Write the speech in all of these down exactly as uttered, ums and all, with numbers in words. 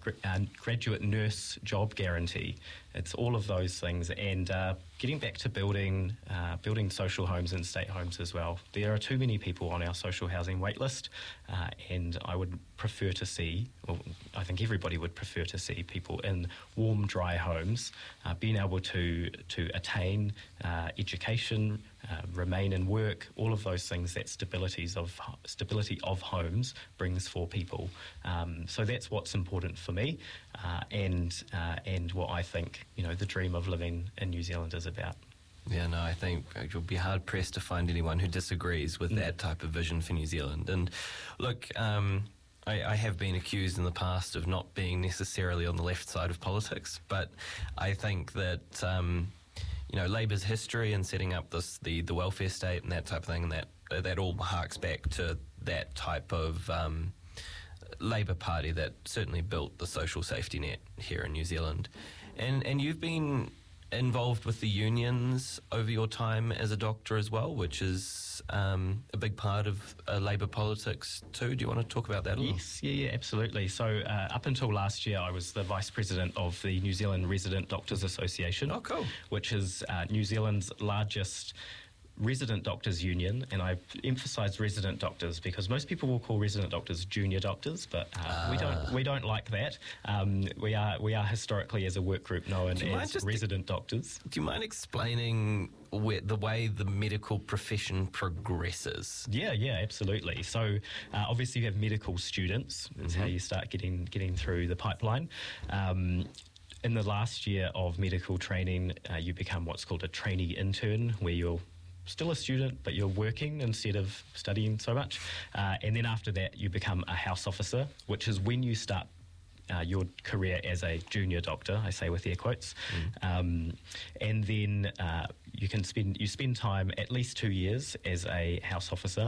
gr- uh, graduate nurse job guarantee. It's all of those things, and uh, getting back to building uh, building social homes and state homes as well. There are too many people on our social housing wait list, uh, and I would prefer to see, well, I think everybody would prefer to see people in warm, dry homes, uh, being able to to attain uh, education, uh, remain in work, all of those things that stabilities of stability of homes brings for people. Um, so that's what's important for me, uh, and uh, and what I think, you know, the dream of living in New Zealand is about. Yeah, no, I think you'll be hard-pressed to find anyone who disagrees with mm. that type of vision for New Zealand. And look, um, I, I have been accused in the past of not being necessarily on the left side of politics, but I think that, um, you know, Labour's history in setting up this the, the welfare state and that type of thing, and that, uh, that all harks back to that type of um, Labour Party that certainly built the social safety net here in New Zealand. And, and you've been involved with the unions over your time as a doctor as well, which is um, a big part of uh, Labour politics too. Do you want to talk about that a little? Yes, yeah, yeah, absolutely. So uh, up until last year, I was the Vice President of the New Zealand Resident Doctors Association. Oh, cool. Which is uh, New Zealand's largest resident doctors union, and I emphasise resident doctors because most people will call resident doctors junior doctors, but uh, uh. we don't we don't like that. Um, we are we are historically as a work group known as resident doctors. Do you mind explaining where, the way the medical profession progresses? Yeah, yeah, absolutely. So uh, obviously you have medical students. That's mm-hmm. how you start getting getting through the pipeline. Um, in the last year of medical training, uh, you become what's called a trainee intern, where you're still a student, but you're working instead of studying so much. Uh, and then after that, you become a house officer, which is when you start uh, your career as a junior doctor, I say with air quotes. Mm. Um, and then uh, you can spend you spend time at least two years as a house officer.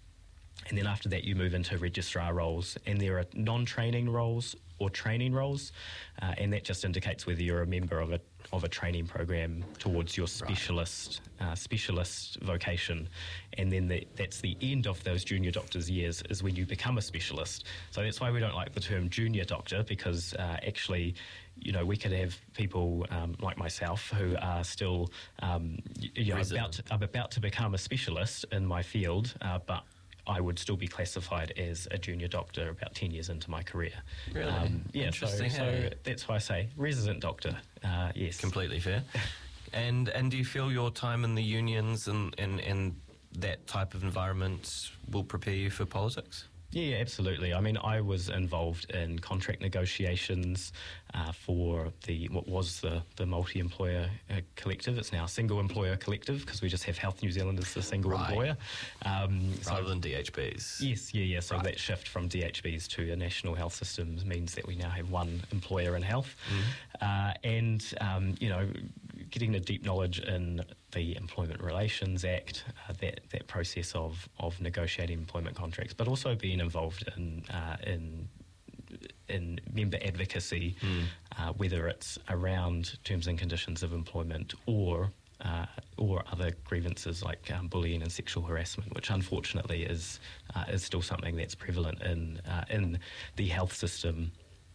And then after that, you move into registrar roles, and there are non-training roles or training roles, uh, and that just indicates whether you're a member of a of a training program towards your specialist right. uh, specialist vocation. And then the, that's the end of those junior doctors' years, is when you become a specialist. So that's why we don't like the term junior doctor, because uh, actually, you know, we could have people um, like myself who are still, um, you know, about to, I'm about to become a specialist in my field, uh, but I would still be classified as a junior doctor about ten years into my career. Really? Um, yeah, so, Interesting. so that's why I say resident doctor, uh, yes. Completely fair. and and do you feel your time in the unions and, and, and that type of environment will prepare you for politics? Yeah, absolutely. I mean, I was involved in contract negotiations uh, for the what was the, the multi-employer uh, collective. It's now a single-employer collective, because we just have Health New Zealand as the single right. employer. Um, Rather so, than D H Bs. Yes, yeah, yeah. So right. that shift from D H Bs to a national health system means that we now have one employer in health. Mm-hmm. Uh, and, um, you know, getting a deep knowledge in the Employment Relations Act, uh, that that process of of negotiating employment contracts, but also being involved in uh, in in member advocacy, mm. uh, whether it's around terms and conditions of employment or uh, or other grievances like um, bullying and sexual harassment, which unfortunately is uh, is still something that's prevalent in uh, in the health system.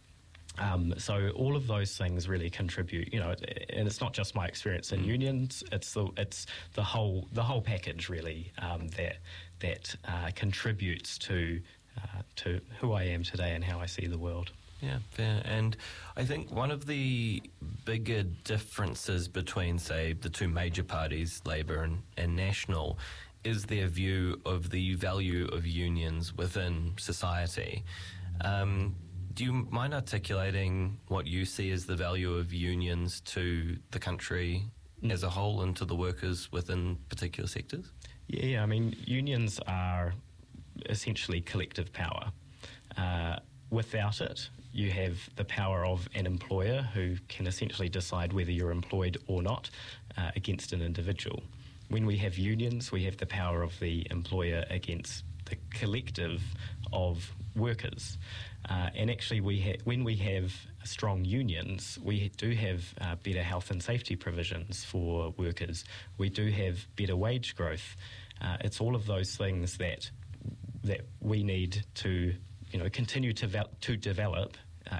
Um, so all of those things really contribute, you know, and it's not just my experience in mm. unions; it's the it's the whole the whole package really um, that that uh, contributes to uh, to who I am today and how I see the world. Yeah, fair. And I think one of the bigger differences between, say, the two major parties, Labour and, and National, is their view of the value of unions within society. Um, Do you mind articulating what you see as the value of unions to the country mm. as a whole and to the workers within particular sectors? Yeah, I mean, unions are essentially collective power. Uh, without it, you have the power of an employer who can essentially decide whether you're employed or not uh, against an individual. When we have unions, we have the power of the employer against the collective of workers. Uh, and actually, we ha- when we have strong unions, we do have uh, better health and safety provisions for workers. We do have better wage growth. Uh, it's all of those things that that we need to, you know, continue to vel- to develop